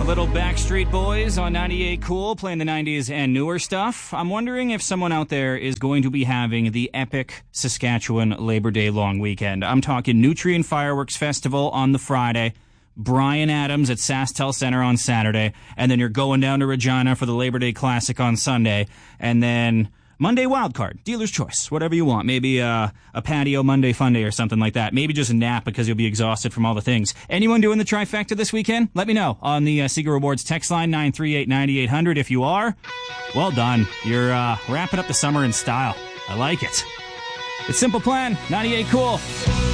Little Backstreet Boys on 98 Cool, playing the 90s and newer stuff. I'm wondering if someone out there is going to be having the epic Saskatchewan Labor Day long weekend. I'm talking Nutrien Fireworks Festival on the Friday, Bryan Adams at SaskTel Center on Saturday, and then you're going down to Regina for the Labor Day Classic on Sunday, and then Monday wildcard, dealer's choice, whatever you want. Maybe a patio Monday fun day or something like that. Maybe just a nap because you'll be exhausted from all the things. Anyone doing the trifecta this weekend? Let me know on the Seeger Rewards text line 938-9800. If you are, well done. You're wrapping up the summer in style. I like it. It's Simple Plan, 98 Cool.